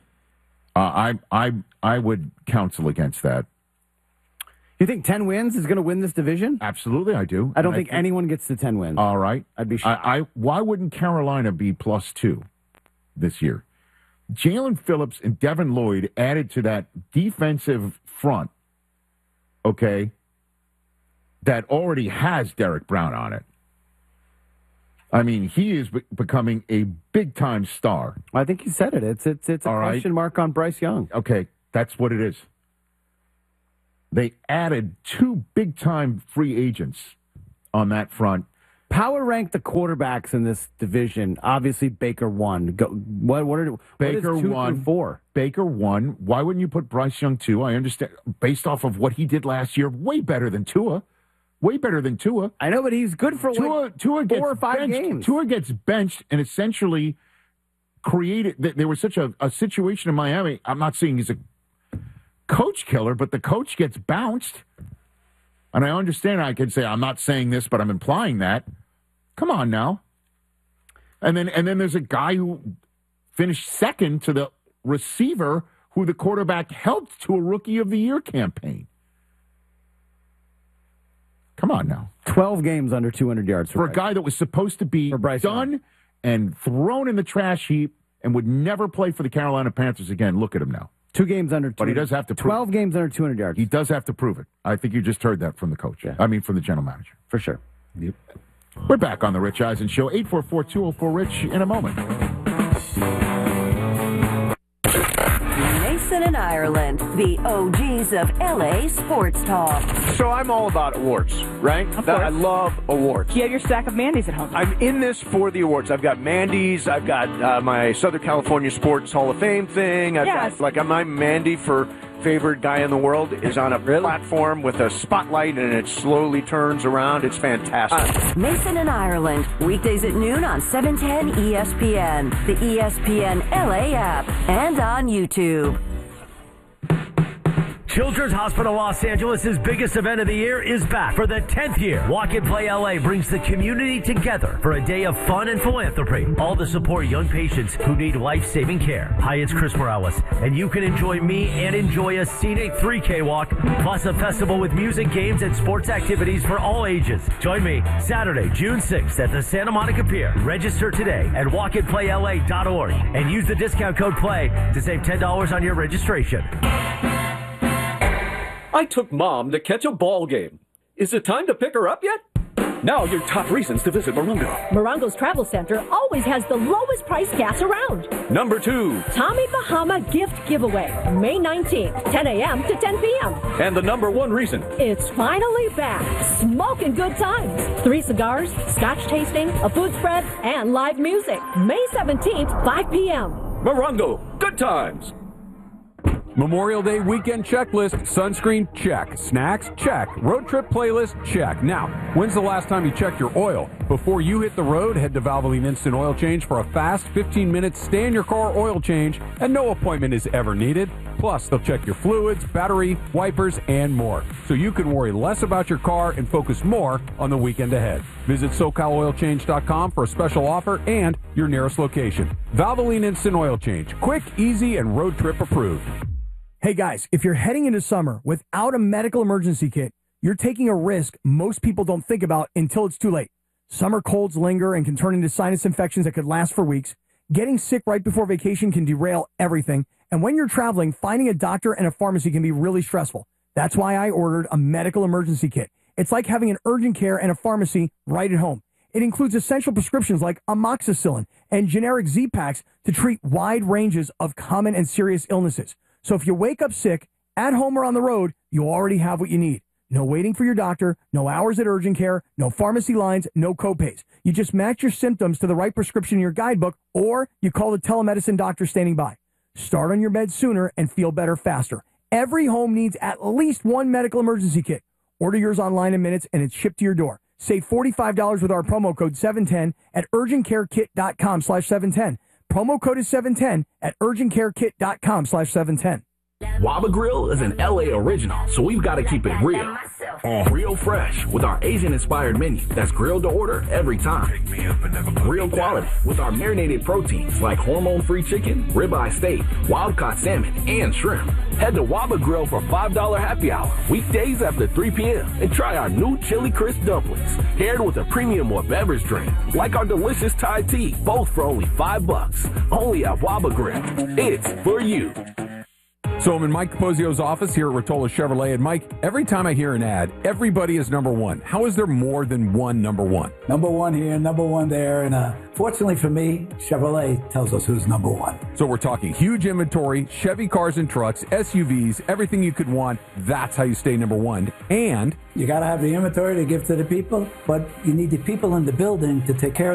I would counsel against that. You think 10 wins is going to win this division? Absolutely, I do. I don't think anyone gets to 10 wins. All right. I'd be shocked. Why wouldn't Carolina be +2 this year? Jalen Phillips and Devin Lloyd added to that defensive front, okay, that already has Derek Brown on it. I mean, he is becoming a big-time star. I think you said it. It's a question mark on Bryce Young. Okay, that's what it is. They added 2 big-time free agents on that front. Power rank the quarterbacks in this division. Obviously, Baker won. Baker is 2 won. through 4? Baker won. Why wouldn't you put Bryce Young 2? I understand. Based off of what he did last year, way better than Tua. Way better than Tua. I know, but he's good for Tua 4 or 5 games. Tua gets benched and essentially created. There was such a situation in Miami. I'm not saying he's a coach killer, but the coach gets bounced. And I understand I can say, I'm not saying this, but I'm implying that. Come on now. And then there's a guy who finished second to the receiver who the quarterback helped to a Rookie of the Year campaign. Come on now. 12 games under 200 yards. For a guy that was supposed to be done and thrown in the trash heap and would never play for the Carolina Panthers again. Look at him now. 2 games under 200. But he does have to prove 12 games under 200 yards. He does have to prove it. I think you just heard that from the coach. Yeah. I mean, from the general manager. For sure. Yep. We're back on the Rich Eisen Show. 844-204-RICH in a moment. Mason and Ireland, the OGs of LA sports talk. So I'm all about awards, right? I love awards. You have your stack of Mandy's at home. I'm in this for the awards. I've got Mandy's. I've got my Southern California Sports Hall of Fame thing. I'm Mandy for favorite guy in the world is on a platform with a spotlight and it slowly turns around. It's fantastic. Mason and Ireland, weekdays at noon on 710 ESPN, the ESPN LA app, and on YouTube. Children's Hospital Los Angeles' biggest event of the year is back for the 10th year. Walk and Play LA brings the community together for a day of fun and philanthropy, all to support young patients who need life-saving care. Hi, it's Chris Morales, and you can enjoy me and enjoy a scenic 3K walk, plus a festival with music, games, and sports activities for all ages. Join me Saturday, June 6th at the Santa Monica Pier. Register today at walkandplayla.org and use the discount code PLAY to save $10 on your registration. I took Mom to catch a ball game. Is it time to pick her up yet? Now your top reasons to visit Morongo. Morongo's Travel Center always has the lowest price gas around. Number 2. Tommy Bahama Gift Giveaway, May 19th, 10 a.m. to 10 p.m. And the number 1 reason. It's finally back. Smoking good times. 3 cigars, scotch tasting, a food spread, and live music. May 17th, 5 p.m. Morongo, good times. Memorial Day weekend checklist. Sunscreen, check. Snacks, check. Road trip playlist, check. Now, when's the last time you checked your oil? Before you hit the road, head to Valvoline Instant Oil Change for a fast 15-minute stay-in-your-car oil change, and no appointment is ever needed. Plus, they'll check your fluids, battery, wipers, and more, so you can worry less about your car and focus more on the weekend ahead. Visit SoCalOilChange.com for a special offer and your nearest location. Valvoline Instant Oil Change. Quick, easy, and road trip approved. Hey guys, if you're heading into summer without a medical emergency kit, you're taking a risk most people don't think about until it's too late. Summer colds linger and can turn into sinus infections that could last for weeks. Getting sick right before vacation can derail everything. And when you're traveling, finding a doctor and a pharmacy can be really stressful. That's why I ordered a medical emergency kit. It's like having an urgent care and a pharmacy right at home. It includes essential prescriptions like amoxicillin and generic Z-Packs to treat wide ranges of common and serious illnesses. So if you wake up sick, at home or on the road, you already have what you need. No waiting for your doctor, no hours at urgent care, no pharmacy lines, no copays. You just match your symptoms to the right prescription in your guidebook, or you call the telemedicine doctor standing by. Start on your bed sooner and feel better faster. Every home needs at least one medical emergency kit. Order yours online in minutes and it's shipped to your door. Save $45 with our promo code 710 at urgentcarekit.com/710. Promo code is 710 at urgentcarekit.com/710. Waba Grill is an LA original, so we've got to keep it real. Real fresh with our Asian-inspired menu that's grilled to order every time. Real quality with our marinated proteins like hormone-free chicken, ribeye steak, wild-caught salmon, and shrimp. Head to Waba Grill for $5 happy hour weekdays after 3 p.m. and try our new chili crisp dumplings, paired with a premium or beverage drink like our delicious Thai tea, both for only $5. Only at Waba Grill. It's for you. So I'm in Mike Capozio's office here at Rotolo Chevrolet. And Mike, every time I hear an ad, everybody is number one. How is there more than one number one? Number one here, number one there. And fortunately for me, Chevrolet tells us who's number one. So we're talking huge inventory, Chevy cars and trucks, SUVs, everything you could want. That's how you stay number one. And you got to have the inventory to give to the people, but you need the people in the building to take care of